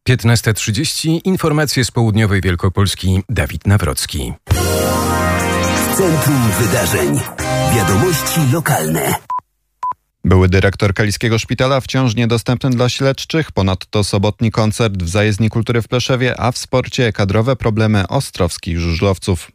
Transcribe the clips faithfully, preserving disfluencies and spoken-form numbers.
piętnasta trzydzieści. Informacje z południowej Wielkopolski. Dawid Nawrocki. W centrum wydarzeń. Wiadomości lokalne. Były dyrektor Kaliskiego Szpitala wciąż niedostępny dla śledczych, ponadto sobotni koncert w Zajezdni Kultury w Pleszewie, a w sporcie kadrowe problemy ostrowskich żużlowców.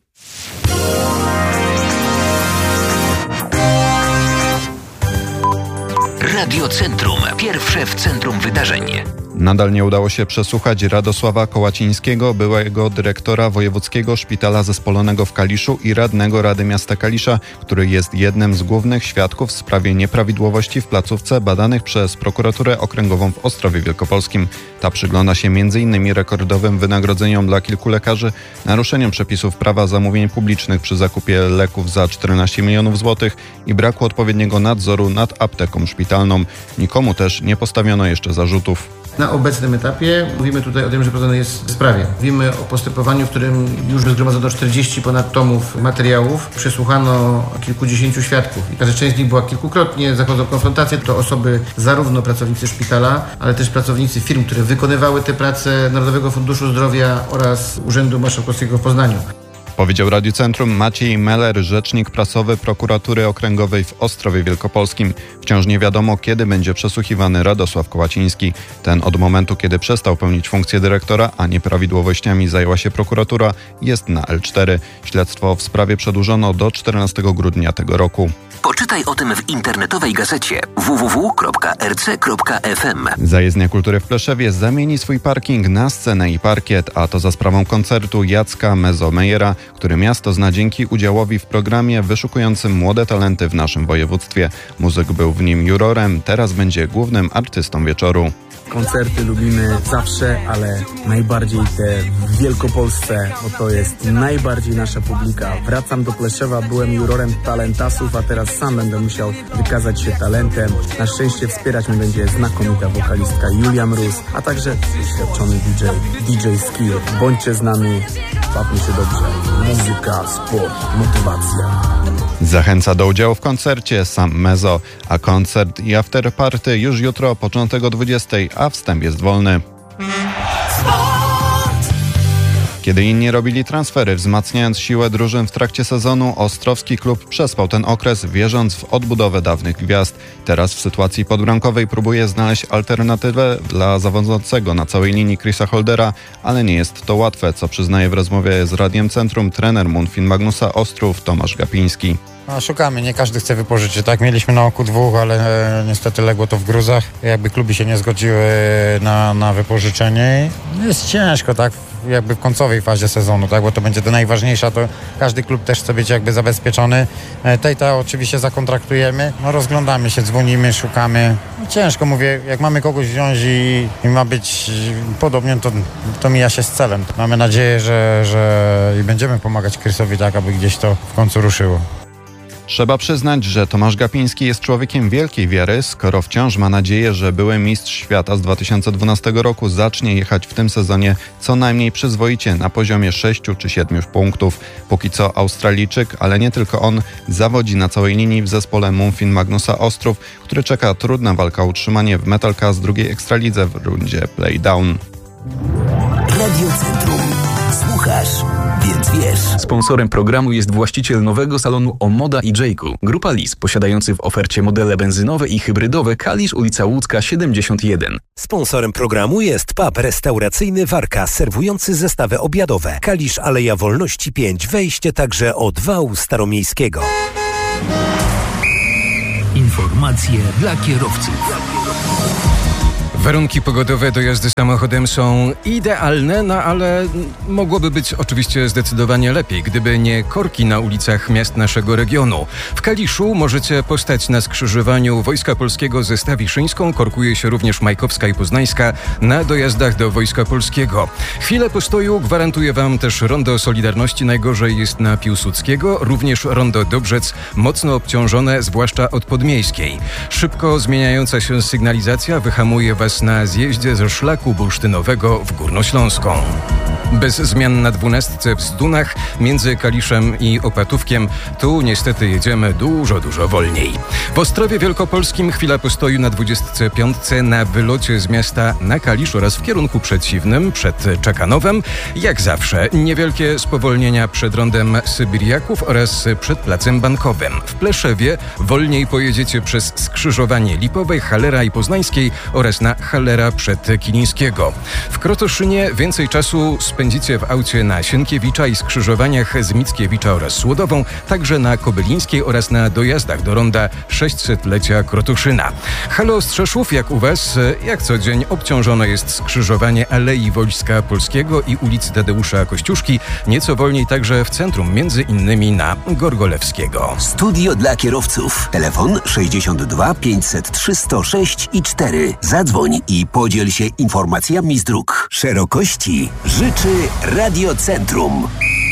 Radio Centrum. Pierwsze w centrum wydarzeń. Nadal nie udało się przesłuchać Radosława Kołacińskiego, byłego dyrektora Wojewódzkiego Szpitala Zespolonego w Kaliszu i radnego Rady Miasta Kalisza, który jest jednym z głównych świadków w sprawie nieprawidłowości w placówce badanych przez Prokuraturę Okręgową w Ostrowie Wielkopolskim. Ta przygląda się między innymi rekordowym wynagrodzeniom dla kilku lekarzy, naruszeniom przepisów prawa zamówień publicznych przy zakupie leków za czternaście milionów złotych i braku odpowiedniego nadzoru nad apteką szpitalną. Nikomu też nie postawiono jeszcze zarzutów. Na obecnym etapie mówimy tutaj o tym, że prowadzone jest w sprawie. Mówimy o postępowaniu, w którym już zgromadzono czterdzieści ponad tomów materiałów. Przesłuchano kilkudziesięciu świadków i każda część z nich była kilkukrotnie. Zachodzą konfrontacje. To osoby zarówno pracownicy szpitala, ale też pracownicy firm, które wykonywały te prace Narodowego Funduszu Zdrowia oraz Urzędu Marszałkowskiego w Poznaniu. Powiedział Radiu Centrum Maciej Meller, rzecznik prasowy Prokuratury Okręgowej w Ostrowie Wielkopolskim. Wciąż nie wiadomo, kiedy będzie przesłuchiwany Radosław Kołaciński. Ten od momentu, kiedy przestał pełnić funkcję dyrektora, a nieprawidłowościami zajęła się prokuratura, jest na L cztery. Śledztwo w sprawie przedłużono do czternastego grudnia tego roku. Poczytaj o tym w internetowej gazecie w w w kropka r c kropka f m. Zajezdnia Kultury w Pleszewie zamieni swój parking na scenę i parkiet, a to za sprawą koncertu Jacka Mezomejera, który miasto zna dzięki udziałowi w programie wyszukującym młode talenty w naszym województwie. Muzyk był w nim jurorem, teraz będzie głównym artystą wieczoru. Koncerty lubimy zawsze, ale najbardziej te w Wielkopolsce, bo to jest najbardziej nasza publika. Wracam do Pleszewa, byłem jurorem Talentasów, a teraz sam będę musiał wykazać się talentem. Na szczęście wspierać mnie będzie znakomita wokalistka Julia Mróz, a także doświadczony D J, D J Skill. Bądźcie z nami, bawmy się dobrze. Muzyka, sport, motywacja. Zachęca do udziału w koncercie sam Mezo, a koncert i afterparty już jutro, początek o dwudziestej, a wstęp jest wolny. Kiedy inni robili transfery, wzmacniając siłę drużyn w trakcie sezonu, ostrowski klub przespał ten okres, wierząc w odbudowę dawnych gwiazd. Teraz w sytuacji podbramkowej próbuje znaleźć alternatywę dla zawodzącego na całej linii Chrisa Holdera, ale nie jest to łatwe, co przyznaje w rozmowie z Radiem Centrum trener Munfin Magnusa Ostrów Tomasz Gapiński. No, szukamy, nie każdy chce wypożyczyć, tak? Mieliśmy na oku dwóch, ale e, niestety legło to w gruzach. Jakby kluby się nie zgodziły na, na wypożyczenie. Jest ciężko, tak? Jakby w końcowej fazie sezonu, tak? Bo to będzie to najważniejsza, to każdy klub też chce być jakby zabezpieczony. E, Tejta oczywiście zakontraktujemy. No, rozglądamy się, dzwonimy, szukamy. No, ciężko, mówię, jak mamy kogoś wziąć i, i ma być podobnie, to, to mija się z celem. Mamy nadzieję, że, że i będziemy pomagać Chrisowi tak, aby gdzieś to w końcu ruszyło. Trzeba przyznać, że Tomasz Gapiński jest człowiekiem wielkiej wiary, skoro wciąż ma nadzieję, że były mistrz świata z dwa tysiące dwunastego roku zacznie jechać w tym sezonie co najmniej przyzwoicie na poziomie sześciu czy siedmiu punktów. Póki co Australijczyk, ale nie tylko on, zawodzi na całej linii w zespole Munfin Magnusa Ostrów, który czeka trudna walka o utrzymanie w Metalka z drugiej ekstralidze w rundzie Playdown. Radio Centrum. Słuchasz, więc wiesz. Sponsorem programu jest właściciel nowego salonu Omoda i Jayku. Grupa Lis, posiadający w ofercie modele benzynowe i hybrydowe. Kalisz, ulica Łódzka siedemdziesiąt jeden. Sponsorem programu jest pub restauracyjny Warka, serwujący zestawy obiadowe. Kalisz, Aleja Wolności pięć, wejście także od wału staromiejskiego. Informacje dla kierowców. Warunki pogodowe do jazdy samochodem są idealne, no ale mogłoby być oczywiście zdecydowanie lepiej, gdyby nie korki na ulicach miast naszego regionu. W Kaliszu możecie postać na skrzyżowaniu Wojska Polskiego ze Stawiszyńską, korkuje się również Majkowska i Poznańska na dojazdach do Wojska Polskiego. Chwilę postoju gwarantuje Wam też rondo Solidarności, najgorzej jest na Piłsudskiego, również rondo Dobrzec, mocno obciążone, zwłaszcza od Podmiejskiej. Szybko zmieniająca się sygnalizacja wyhamuje Was oraz na zjeździe ze szlaku bursztynowego w Górnośląską. Bez zmian na dwunastce w Zdunach między Kaliszem i Opatówkiem. Tu niestety jedziemy dużo, dużo wolniej. W Ostrowie Wielkopolskim chwila postoju na dwudziestce piątce na wylocie z miasta na Kalisz oraz w kierunku przeciwnym przed Czekanowem. Jak zawsze niewielkie spowolnienia przed rondem Sybiriaków oraz przed Placem Bankowym. W Pleszewie wolniej pojedziecie przez skrzyżowanie Lipowej, Hallera i Poznańskiej oraz na Hallera przed Kilińskiego. W Krotoszynie więcej czasu spędzicie w aucie na Sienkiewicza i skrzyżowaniach z Mickiewicza oraz Słodową, także na Kobylińskiej oraz na dojazdach do ronda sześćsetlecia Krotoszyna. Halo Strzeszów, jak u Was? Jak co dzień obciążone jest skrzyżowanie Alei Wojska Polskiego i ulicy Tadeusza Kościuszki, nieco wolniej także w centrum, między innymi na Gorgolewskiego. Studio dla kierowców. Telefon sześćdziesiąt dwa pięćset trzy sto sześć i cztery. Zadzwoń i podziel się informacjami z dróg. Szerokości życzy Radiocentrum.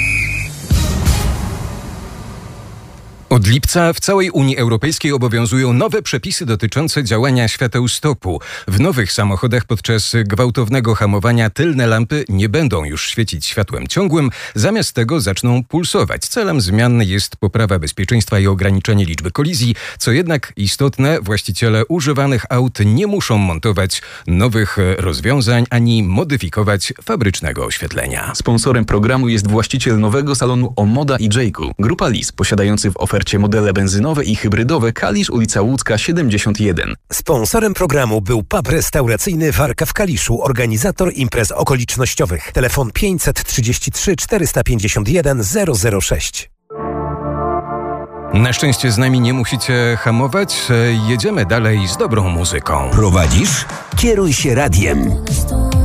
Od lipca w całej Unii Europejskiej obowiązują nowe przepisy dotyczące działania świateł stopu. W nowych samochodach podczas gwałtownego hamowania tylne lampy nie będą już świecić światłem ciągłym, zamiast tego zaczną pulsować. Celem zmian jest poprawa bezpieczeństwa i ograniczenie liczby kolizji, co jednak istotne, właściciele używanych aut nie muszą montować nowych rozwiązań ani modyfikować fabrycznego oświetlenia. Sponsorem programu jest właściciel nowego salonu Omoda i Jayku. Grupa Lis, posiadający w ofercie modele benzynowe i hybrydowe Kalisz, ulica Łódzka siedemdziesiąt jeden. Sponsorem programu był pub restauracyjny Warka w Kaliszu, organizator imprez okolicznościowych. Telefon pięćset trzydzieści trzy czterysta pięćdziesiąt jeden zero zero sześć. Na szczęście z nami nie musicie hamować. Jedziemy dalej z dobrą muzyką. Prowadzisz? Kieruj się radiem.